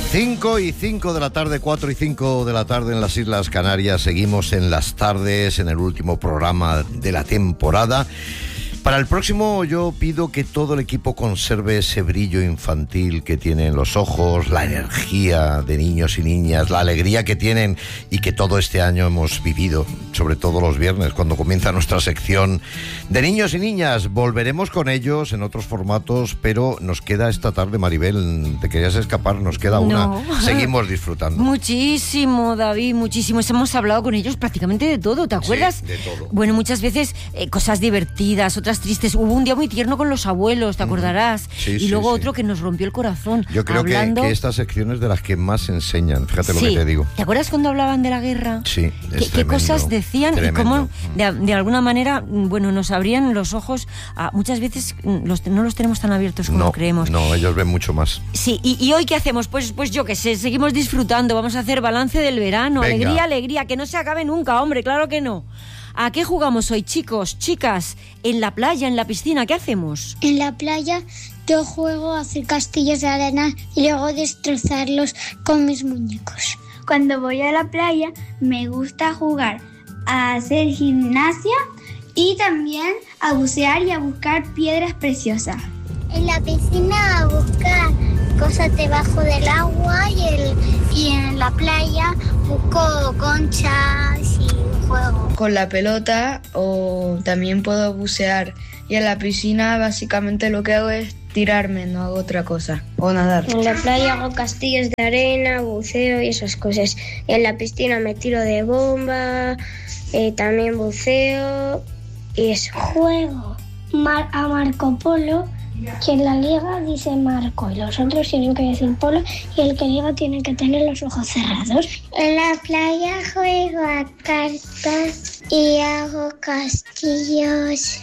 5:05 de la tarde, 4:05 de la tarde en las Islas Canarias. Seguimos en las tardes, en el último programa de la temporada. Para el próximo yo pido que todo el equipo conserve ese brillo infantil que tienen los ojos, la energía de niños y niñas, la alegría que tienen y que todo este año hemos vivido, sobre todo los viernes, cuando comienza nuestra sección de niños y niñas. Volveremos con ellos en otros formatos, pero nos queda esta tarde, Maribel, te querías escapar, nos queda una. No. Seguimos disfrutando. Muchísimo, David, muchísimo. Hemos hablado con ellos prácticamente de todo, ¿te acuerdas? Sí, de todo. Bueno, muchas veces cosas divertidas, otras tristes. Hubo un día muy tierno con los abuelos, ¿te acordarás? Sí, y sí, luego sí. otro que nos rompió el corazón. Yo creo que esta sección es de las que más enseñan, fíjate lo que te digo. ¿Te acuerdas cuando hablaban de la guerra? Sí, ¿Qué cosas decían? Tremendo. Y cómo de alguna manera, bueno, nos abrían los ojos. Muchas veces no los tenemos tan abiertos como creemos. No, ellos ven mucho más. Sí, y hoy ¿qué hacemos? Pues yo qué sé, seguimos disfrutando, vamos a hacer balance del verano. Venga. Alegría, alegría, que no se acabe nunca, hombre, claro que no. ¿A qué jugamos hoy, chicos, chicas? En la playa, en la piscina, ¿qué hacemos? En la playa yo juego a hacer castillos de arena y luego destrozarlos con mis muñecos. Cuando voy a la playa me gusta jugar a hacer gimnasia y también a bucear y a buscar piedras preciosas. En la piscina a buscar cosas debajo del agua y en la playa busco conchas y juego. Con la pelota, o también puedo bucear, y en la piscina básicamente lo que hago es tirarme, no hago otra cosa, o nadar. En la playa hago castillos de arena, buceo y esas cosas. Y en la piscina me tiro de bomba, también buceo y eso. Juego a Marco Polo, que en la liga dice Marco y los otros tienen que decir Polo, y el que liga tiene que tener los ojos cerrados. En la playa juego a cartas y hago castillos,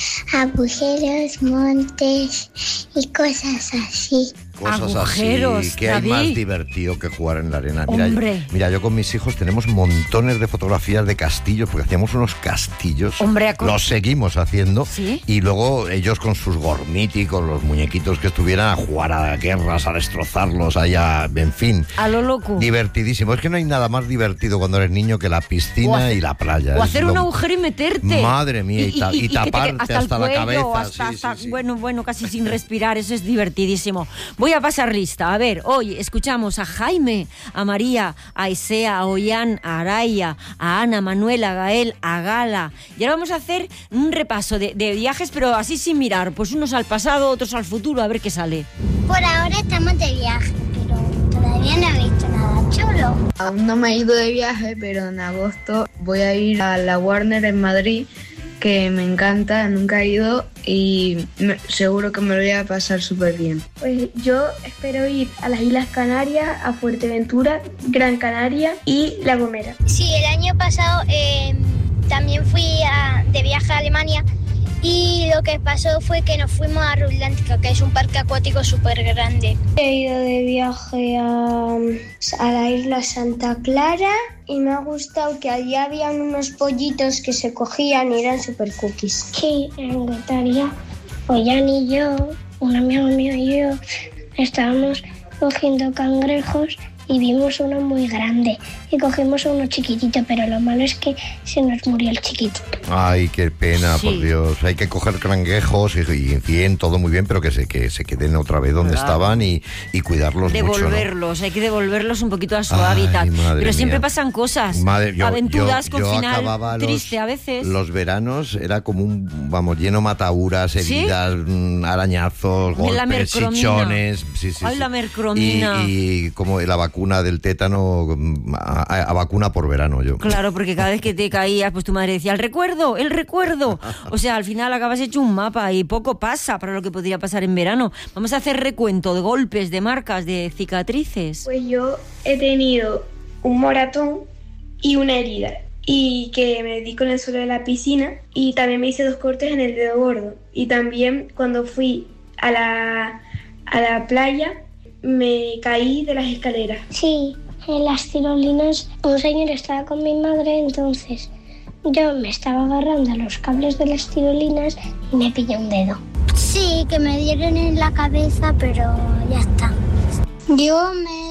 agujeros, montes y cosas así. Cosas Agujeros, así, que hay David. más divertido que jugar en la arena. Hombre. Mira, yo con mis hijos tenemos montones de fotografías de castillos, porque hacíamos unos castillos. Hombre, los seguimos haciendo. ¿Sí? Y luego ellos con sus gormiti, con los muñequitos que estuvieran a jugar a guerras, a destrozarlos, en fin. A lo loco. Divertidísimo. Es que no hay nada más divertido cuando eres niño que la piscina y la playa. O Es hacer un agujero y meterte. Madre mía, y que taparte hasta la cabeza. Hasta, Sí. Bueno, casi sin respirar. Eso es divertidísimo. Voy a pasar lista. A ver, hoy escuchamos a Jaime, a María, a Isea, a Ollán, a Araya, a Ana, a Manuel, a Gael, a Gala. Y ahora vamos a hacer un repaso de viajes, pero así sin mirar. Pues unos al pasado, otros al futuro, a ver qué sale. Por ahora estamos de viaje, pero todavía no he visto nada chulo. Aún no me he ido de viaje, pero en agosto voy a ir a la Warner en Madrid, que me encanta, nunca he ido y seguro que me lo voy a pasar súper bien. Pues yo espero ir a las Islas Canarias, a Fuerteventura, Gran Canaria y La Gomera. Sí, el año pasado también fui de viaje a Alemania y lo que pasó fue que nos fuimos a Rutlántica, que es un parque acuático súper grande. He ido de viaje a la isla Santa Clara y me ha gustado que allí habían unos pollitos que se cogían y eran super cookies. Sí, en Guetaria, Ollán y yo, un amigo mío y yo, estábamos cogiendo cangrejos y vimos uno muy grande y cogimos uno chiquitito, pero lo malo es que se nos murió el chiquito. Ay, qué pena, Sí. por Dios. Hay que coger cangrejos y en fin, todo muy bien, pero que se queden otra vez donde estaban y cuidarlos mucho, ¿no? Devolverlos, hay que devolverlos un poquito a su Ay, hábitat. madre Pero siempre mía. pasan cosas, Yo aventuras con final acababa triste a veces. Los veranos era como lleno de mataduras, ¿Sí? heridas, arañazos, La golpes, mercromina. chichones. Sí, Ay, sí. la mercromina. Y como la vacuna del tétano, a vacuna por verano yo. Claro, porque cada vez que te caías, pues tu madre decía, el recuerdo. O sea, al final acabas hecho un mapa y poco pasa para lo que podría pasar en verano. Vamos a hacer recuento de golpes, de marcas, de cicatrices. Pues yo he tenido un moratón y una herida, y que me di con el suelo de la piscina, y también me hice 2 cortes en el dedo gordo, y también cuando fui a la playa me caí de las escaleras. Sí, en las tirolinas un señor estaba con mi madre, entonces yo me estaba agarrando a los cables de las tirolinas y me pillé un dedo. Sí, que me dieron en la cabeza, pero ya está. Yo me he dado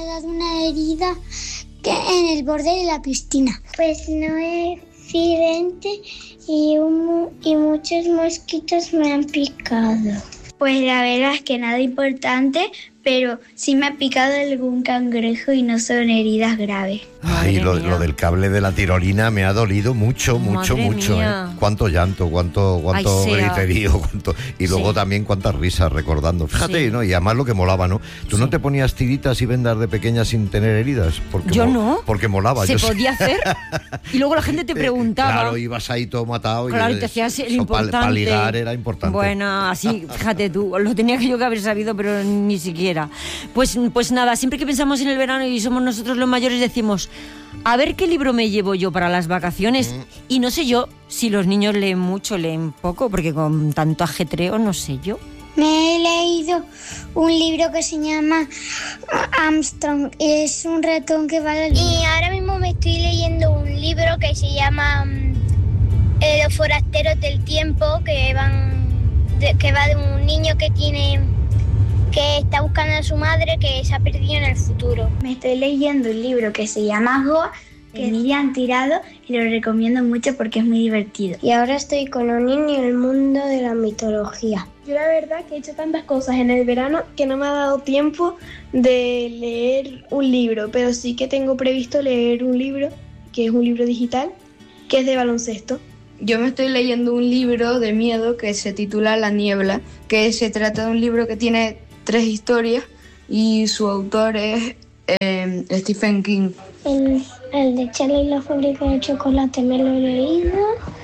una herida en el borde de la piscina. Pues no es accidente y muchos mosquitos me han picado. Pues la verdad es que nada importante, pero sí me ha picado algún cangrejo y no son heridas graves. Ay, lo del cable de la tirolina me ha dolido mucho. Cuánto llanto, cuánto griterío, y luego también cuántas risas recordando. Fíjate, ¿no? Y además lo que molaba, ¿no? ¿Tú no te ponías tiritas y vendas de pequeña sin tener heridas? Yo no. Porque molaba. Se podía hacer. Y luego la gente te preguntaba. Claro, ibas ahí todo matado. Claro, y te hacías el importante. Para ligar era importante. Bueno, así, fíjate tú, lo tenía yo que haber sabido, pero ni siquiera. Pues nada, siempre que pensamos en el verano y somos nosotros los mayores decimos, a ver qué libro me llevo yo para las vacaciones. Y no sé yo si los niños leen mucho, leen poco, porque con tanto ajetreo no sé yo. Me he leído un libro que se llama Armstrong. Es un ratón que va a... Y ahora mismo me estoy leyendo un libro que se llama Los forasteros del tiempo, que va de un niño que está buscando a su madre que se ha perdido en el futuro. Me estoy leyendo un libro que se llama Goa, que Miriam Tirado, y lo recomiendo mucho porque es muy divertido. Y ahora estoy con un niño en el mundo de la mitología. Yo la verdad que he hecho tantas cosas en el verano que no me ha dado tiempo de leer un libro, pero sí que tengo previsto leer un libro, que es un libro digital, que es de baloncesto. Yo me estoy leyendo un libro de miedo que se titula La niebla, que se trata de un libro que tiene 3 historias y su autor es Stephen King. El de Charlie y la fábrica de chocolate me lo he leído.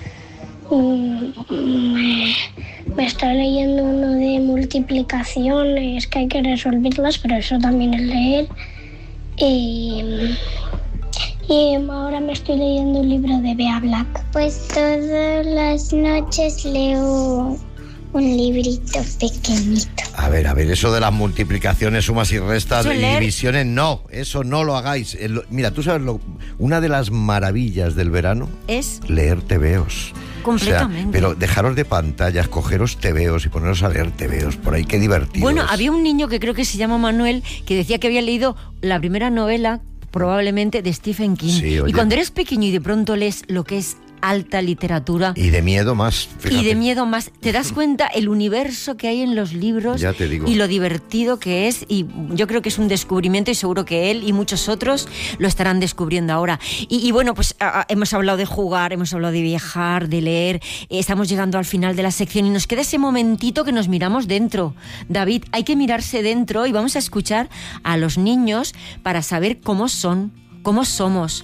Me estoy leyendo uno de multiplicaciones que hay que resolverlas, pero eso también es leer. Y ahora me estoy leyendo un libro de Bea Black. Pues todas las noches leo un librito pequeñito. A ver, eso de las multiplicaciones, sumas y restas, de divisiones, no, eso no lo hagáis. Mira, tú sabes, una de las maravillas del verano es leer tebeos. Completamente. O sea, pero dejaros de pantallas, cogeros tebeos y poneros a leer tebeos por ahí, qué divertido. Bueno, había un niño que creo que se llama Manuel, que decía que había leído la primera novela, probablemente, de Stephen King. Sí, oye. Y cuando eres pequeño y de pronto lees lo que es alta literatura. Y de miedo más, fíjate. Y de miedo más. Te das cuenta el universo que hay en los libros. Ya te digo. Y lo divertido que es. Y yo creo que es un descubrimiento y seguro que él y muchos otros lo estarán descubriendo ahora. Y bueno, pues hemos hablado de jugar, hemos hablado de viajar, de leer. Estamos llegando al final de la sección y nos queda ese momentito que nos miramos dentro. David, hay que mirarse dentro y vamos a escuchar a los niños para saber cómo son, cómo somos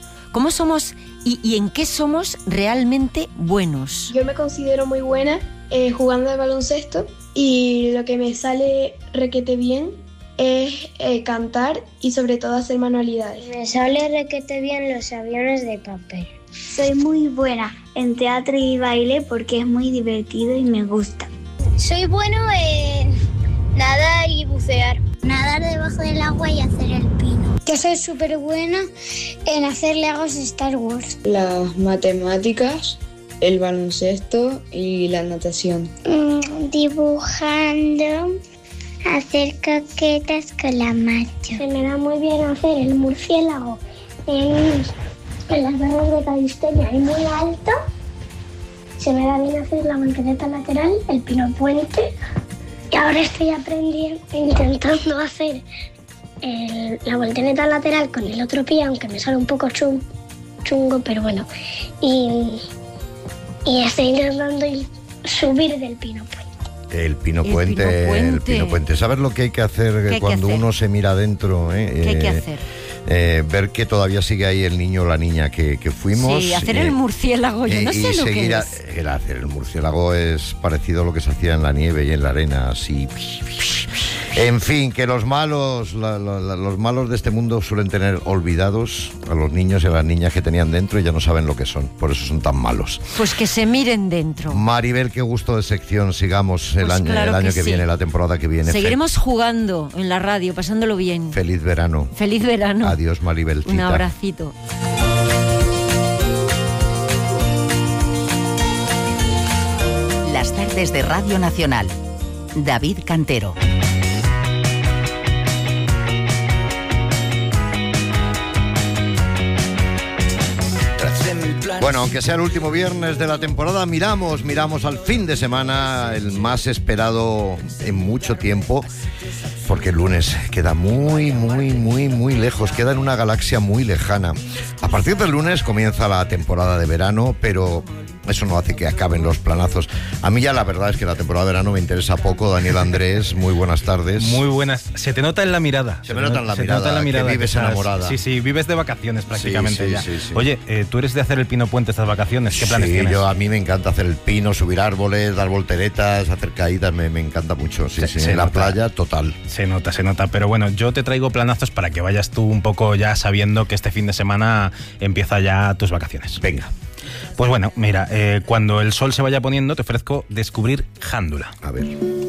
y en qué somos realmente buenos. Yo me considero muy buena jugando al baloncesto y lo que me sale requete bien es cantar y sobre todo hacer manualidades. Me sale requete bien los aviones de papel. Soy muy buena en teatro y baile porque es muy divertido y me gusta. Soy bueno en nadar y bucear. Nadar debajo del agua y hacer el pino. Yo soy súper buena en hacer legos de Star Wars. Las matemáticas, el baloncesto y la natación. Dibujando, hacer coquetas con la macho. Se me da muy bien hacer el murciélago en las barras de calistenia y muy alto. Se me da bien hacer la voltereta lateral, el pino puente. Y ahora estoy intentando hacer la voltereta lateral con el otro pie, aunque me sale un poco chungo, pero bueno. Y estoy intentando subir del pino puente. El pino puente. ¿Sabes lo que hay que hacer cuando uno se mira adentro? ¿Qué hay que hacer? Ver que todavía sigue ahí el niño o la niña que fuimos. Sí, hacer el murciélago, yo no sé lo que es. Hacer el murciélago es parecido a lo que se hacía en la nieve y en la arena, así. En fin, que los malos de este mundo suelen tener olvidados a los niños y a las niñas que tenían dentro y ya no saben lo que son, por eso son tan malos. Pues que se miren dentro. Maribel, qué gusto de sección, sigamos el año que viene, la temporada que viene. Seguiremos jugando en la radio, pasándolo bien. Feliz verano. Feliz verano. Adiós, Maribel. Un abracito. Las tardes de Radio Nacional. David Cantero. Bueno, aunque sea el último viernes de la temporada, miramos al fin de semana, el más esperado en mucho tiempo, porque el lunes queda muy lejos, queda en una galaxia muy lejana. A partir del lunes comienza la temporada de verano, pero eso no hace que acaben los planazos. A mí ya la verdad es que la temporada de verano me interesa poco. Daniel Andrés, muy buenas tardes. Muy buenas. Se te nota en la mirada. Se me nota en la mirada que vives enamorada. Sí, vives de vacaciones prácticamente ya. Sí. Oye, ¿tú eres de hacer el pino puente estas vacaciones? ¿Qué planes tienes? A mí me encanta hacer el pino, subir árboles, dar volteretas, hacer caídas, me encanta mucho. Sí, en la playa, total. Se nota. Pero bueno, yo te traigo planazos para que vayas tú un poco ya sabiendo que este fin de semana empieza ya tus vacaciones. Venga. Pues bueno, mira, cuando el sol se vaya poniendo te ofrezco descubrir Jándula. A ver.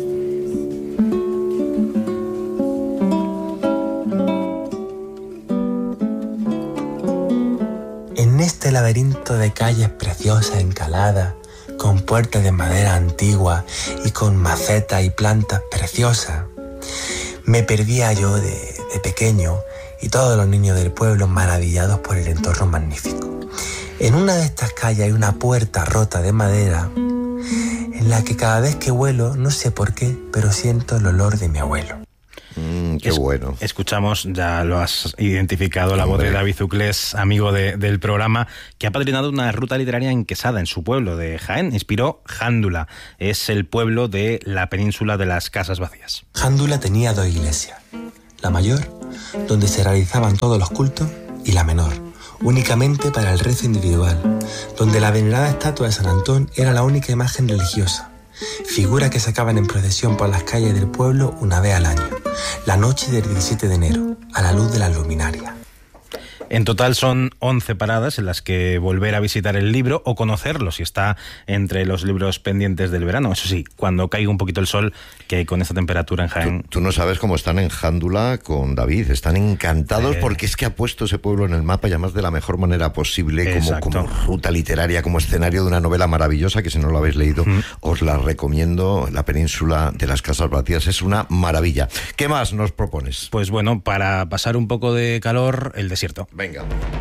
En este laberinto de calles preciosas encaladas, con puertas de madera antigua y con macetas y plantas preciosas, me perdía yo de pequeño y todos los niños del pueblo maravillados por el entorno magnífico. En una de estas calles hay una puerta rota de madera en la que cada vez que vuelo, no sé por qué, pero siento el olor de mi abuelo. Qué bueno. Escuchamos, ya lo has identificado, la voz de David Zuclés, amigo del programa, que ha padrinado una ruta literaria en Quesada, en su pueblo de Jaén. Inspiró Jándula. Es el pueblo de la península de las Casas Vacías. Jándula tenía dos iglesias. La mayor, donde se realizaban todos los cultos, y la menor, únicamente para el rezo individual, donde la venerada estatua de San Antón era la única imagen religiosa, figura que sacaban en procesión por las calles del pueblo una vez al año, la noche del 17 de enero, a la luz de las luminarias. En total son 11 paradas en las que volver a visitar el libro o conocerlo si está entre los libros pendientes del verano. Eso sí, cuando caiga un poquito el sol, que con esta temperatura en Jaén... Tú no sabes cómo están en Jándula con David. Están encantados porque es que ha puesto ese pueblo en el mapa y además de la mejor manera posible, como ruta literaria, como escenario de una novela maravillosa que si no lo habéis leído, os la recomiendo. La península de las Casas Vacías es una maravilla. ¿Qué más nos propones? Pues bueno, para pasar un poco de calor, el desierto. Venga.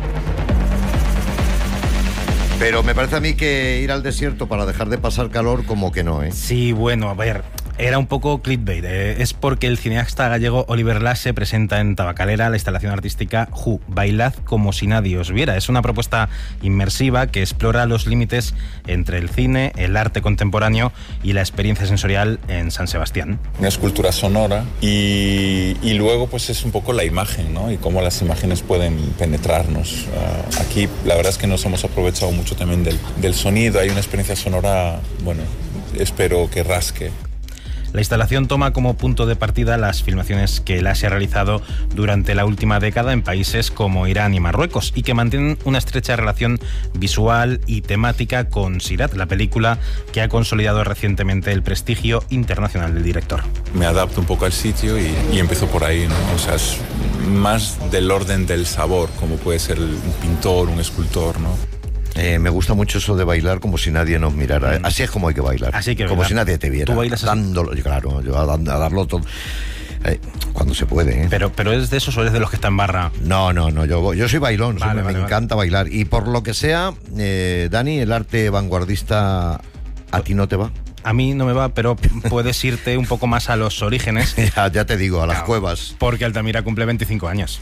Pero me parece a mí que ir al desierto para dejar de pasar calor, como que no, ¿eh? Sí, bueno, a ver, era un poco clickbait. Es porque el cineasta gallego Oliver Lasse presenta en Tabacalera la instalación artística Ju, bailad como si nadie os viera. Es una propuesta inmersiva que explora los límites entre el cine, el arte contemporáneo y la experiencia sensorial en San Sebastián. Una escultura sonora y luego pues es un poco la imagen, ¿no? Y cómo las imágenes pueden penetrarnos. Aquí la verdad es que nos hemos aprovechado mucho también del sonido. Hay una experiencia sonora, bueno, espero que rasque. La instalación toma como punto de partida las filmaciones que Lasse ha realizado durante la última década en países como Irán y Marruecos y que mantienen una estrecha relación visual y temática con Sirat, la película que ha consolidado recientemente el prestigio internacional del director. Me adapto un poco al sitio y empiezo por ahí, ¿no? O sea, es más del orden del sabor, como puede ser un pintor, un escultor, ¿no? Me gusta mucho eso de bailar como si nadie nos mirara. Así es como hay que bailar. Así que como bailar. Si nadie te viera. ¿Tú bailas así? Dándolo, claro, yo a darlo todo. Cuando se puede, ¿eh? Pero ¿es de esos o eres de los que está en barra? No, yo soy bailón, vale, me encanta bailar. Y por lo que sea, Dani, el arte vanguardista, ¿a ti no te va? A mí no me va, pero puedes irte un poco más a los orígenes. ya te digo, a las cuevas. Porque Altamira cumple 25 años.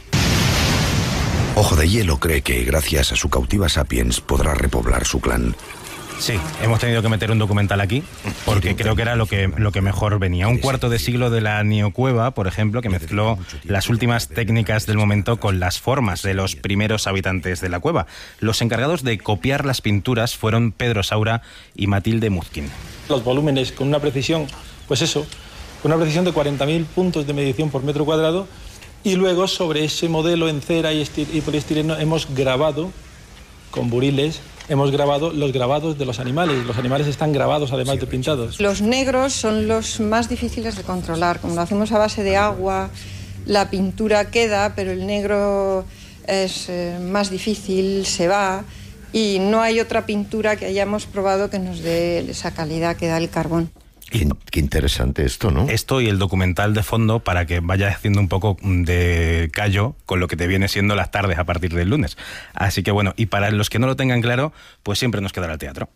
Ojo de Hielo cree que gracias a su cautiva Sapiens podrá repoblar su clan. Sí, hemos tenido que meter un documental aquí porque creo que era lo que mejor venía. Un cuarto de siglo de la neocueva, por ejemplo, que mezcló las últimas técnicas del momento con las formas de los primeros habitantes de la cueva. Los encargados de copiar las pinturas fueron Pedro Saura y Matilde Muzkin. Los volúmenes con una precisión, pues eso, con una precisión de 40.000 puntos de medición por metro cuadrado. Y luego sobre ese modelo en cera y poliestireno hemos grabado, con buriles, hemos grabado los grabados de los animales. Los animales están grabados además de pintados. Los negros son los más difíciles de controlar. Como lo hacemos a base de agua, la pintura queda, pero el negro es más difícil, se va. Y no hay otra pintura que hayamos probado que nos dé esa calidad que da el carbón. Qué interesante esto, ¿no? Esto y el documental de fondo para que vayas haciendo un poco de callo con lo que te viene siendo las tardes a partir del lunes. Así que bueno, y para los que no lo tengan claro, pues siempre nos quedará el teatro.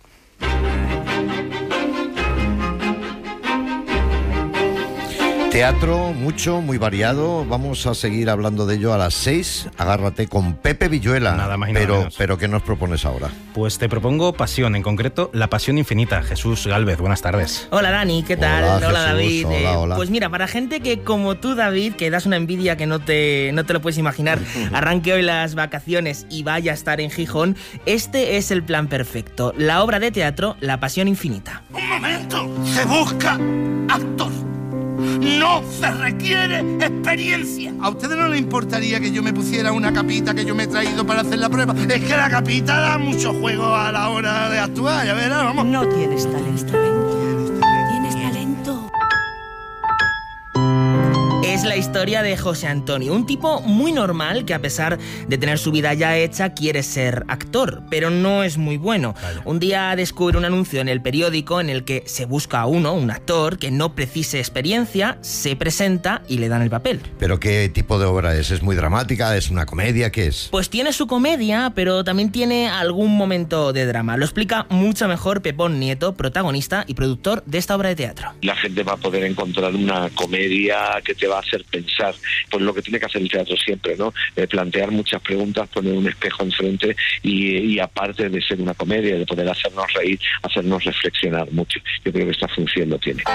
Teatro, mucho, muy variado. Vamos a seguir hablando de ello a las 6. Agárrate con Pepe Villuela. Nada más y nada menos. Pero ¿qué nos propones ahora? Pues te propongo Pasión, en concreto La Pasión Infinita. Jesús Gálvez, buenas tardes. Hola Dani, ¿qué tal? Hola, Jesús, David. Hola. Pues mira, para gente que como tú, David, que das una envidia que no te lo puedes imaginar, arranque hoy las vacaciones y vaya a estar en Gijón, este es el plan perfecto. La obra de teatro La Pasión Infinita. ¡Un momento! ¡Se busca actor! ¡No se requiere experiencia! ¿A ustedes no les importaría que yo me pusiera una capita que yo me he traído para hacer la prueba? Es que la capita da mucho juego a la hora de actuar, ya verás, vamos. No tienes talento. Tienes talento. Es la historia de José Antonio, un tipo muy normal que a pesar de tener su vida ya hecha quiere ser actor, pero no es muy bueno. Un día descubre un anuncio en el periódico en el que se busca a un actor que no precise experiencia, se presenta y le dan el papel. ¿Pero qué tipo de obra es? ¿Es muy dramática? ¿Es una comedia? ¿Qué es? Pues tiene su comedia, pero también tiene algún momento de drama. Lo explica mucho mejor Pepón Nieto, protagonista y productor de esta obra de teatro. La gente va a poder encontrar una comedia que te va a hacer pensar, pues lo que tiene que hacer el teatro siempre, ¿no? Plantear muchas preguntas, poner un espejo enfrente y aparte de ser una comedia, de poder hacernos reír, hacernos reflexionar mucho. Yo creo que esta función lo tiene.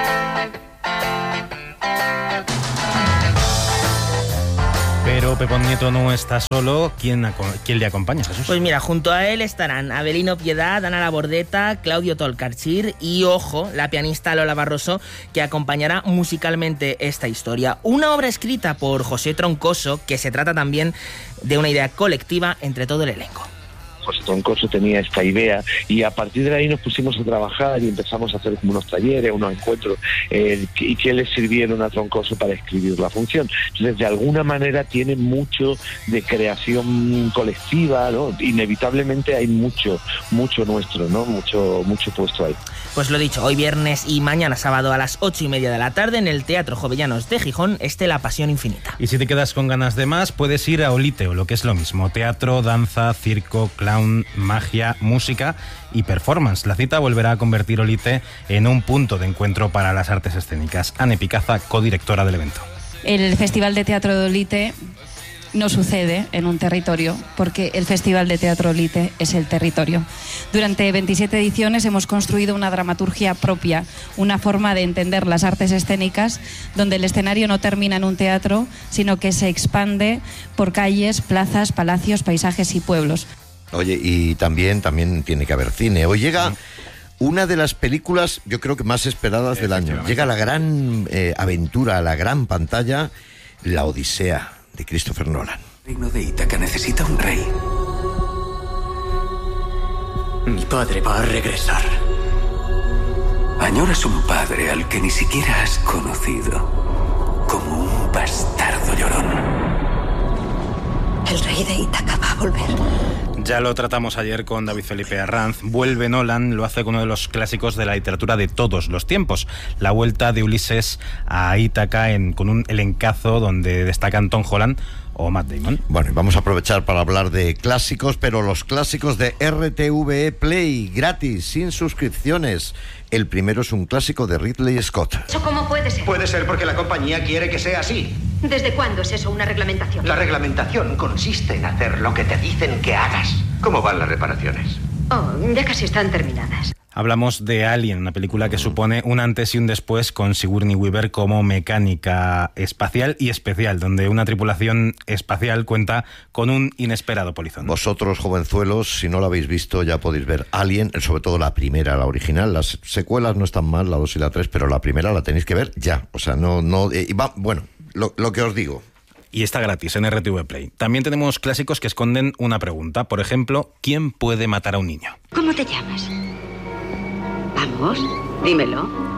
Pero Pepón Nieto no está solo. ¿Quién le acompaña, Jesús? Pues mira, junto a él estarán Avelino Piedad, Ana Labordeta, Claudio Tolcarchir y, ojo, la pianista Lola Barroso, que acompañará musicalmente esta historia. Una obra escrita por José Troncoso, que se trata también de una idea colectiva entre todo el elenco. José Troncoso tenía esta idea y a partir de ahí nos pusimos a trabajar y empezamos a hacer como unos talleres, unos encuentros y que le sirvieron a Troncoso para escribir la función. Entonces, de alguna manera tiene mucho de creación colectiva, ¿no? Inevitablemente hay mucho nuestro, ¿no? Mucho puesto ahí. Pues lo dicho, hoy viernes y mañana sábado a las 8:30 de la tarde en el Teatro Jovellanos de Gijón, La Pasión Infinita. Y si te quedas con ganas de más, puedes ir a Olite, o lo que es lo mismo, teatro, danza, circo, clown, magia, música y performance. La cita volverá a convertir Olite en un punto de encuentro para las artes escénicas. Ane Picaza, codirectora del evento. El Festival de Teatro de Olite no sucede en un territorio, porque el Festival de Teatro Olite es el territorio. Durante 27 ediciones hemos construido una dramaturgia propia, una forma de entender las artes escénicas, donde el escenario no termina en un teatro, sino que se expande por calles, plazas, palacios, paisajes y pueblos. Oye, y también tiene que haber cine. Hoy llega una de las películas, yo creo que más esperadas del año. Llega la gran aventura, la gran pantalla, La Odisea, de Christopher Nolan. El reino de Ítaca necesita un rey. Mi padre va a regresar. Añoras un padre al que ni siquiera has conocido, como un bastardo llorón. El rey de Ítaca va a volver. Ya lo tratamos ayer con David Felipe Arranz. Vuelve Nolan, lo hace con uno de los clásicos de la literatura de todos los tiempos. La vuelta de Ulises a Ítaca con un elencazo donde destacan Tom Holland o Matt Damon. Bueno, vamos a aprovechar para hablar de clásicos, pero los clásicos de RTVE Play, gratis, sin suscripciones. El primero es un clásico de Ridley Scott. ¿Eso cómo puede ser? Puede ser porque la compañía quiere que sea así. ¿Desde cuándo es eso una reglamentación? La reglamentación consiste en hacer lo que te dicen que hagas. ¿Cómo van las reparaciones? Oh, ya casi están terminadas. Hablamos de Alien, una película que supone un antes y un después con Sigourney Weaver como mecánica espacial y especial, donde una tripulación espacial cuenta con un inesperado polizón. Vosotros, jovenzuelos, si no lo habéis visto, ya podéis ver Alien, sobre todo la primera, la original. Las secuelas no están mal, la 2 y la 3, pero la primera la tenéis que ver ya. O sea, bueno, lo que os digo. Y está gratis en RTV Play. También tenemos clásicos que esconden una pregunta. Por ejemplo, ¿quién puede matar a un niño? ¿Cómo te llamas? Vamos, dímelo.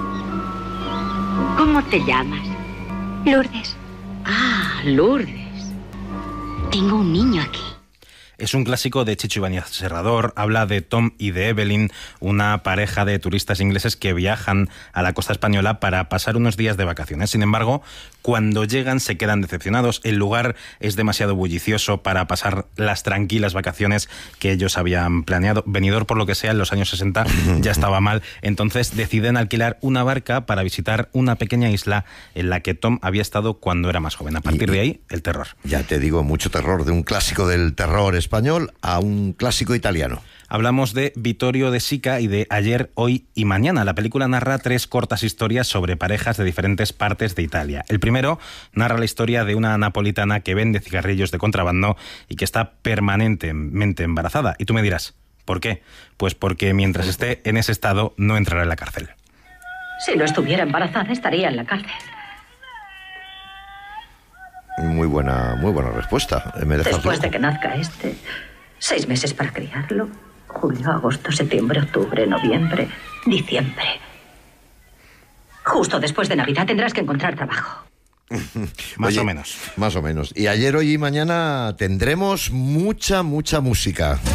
¿Cómo te llamas? Lourdes. Ah, Lourdes. Tengo un niño aquí. Es un clásico de Chicho Ibáñez Serrador, habla de Tom y de Evelyn, una pareja de turistas ingleses que viajan a la costa española para pasar unos días de vacaciones. Sin embargo, cuando llegan se quedan decepcionados. El lugar es demasiado bullicioso para pasar las tranquilas vacaciones que ellos habían planeado. Benidorm, por lo que sea, en los años 60 ya estaba mal. Entonces deciden alquilar una barca para visitar una pequeña isla en la que Tom había estado cuando era más joven. A partir de ahí, el terror. Ya te digo, mucho terror, de un clásico del terror español a un clásico italiano. Hablamos de Vittorio De Sica y de Ayer, Hoy y Mañana. La película narra 3 cortas historias sobre parejas de diferentes partes de Italia. El primero narra la historia de una napolitana que vende cigarrillos de contrabando y que está permanentemente embarazada. Y tú me dirás, ¿por qué? Pues porque mientras esté en ese estado no entrará en la cárcel. Si no estuviera embarazada, estaría en la cárcel. Muy buena respuesta. Después de que nazca 6 meses para criarlo. Julio, agosto, septiembre, octubre, noviembre, diciembre. Justo después de Navidad tendrás que encontrar trabajo. Más o menos. Más o menos. Y Ayer, Hoy y Mañana tendremos mucha música.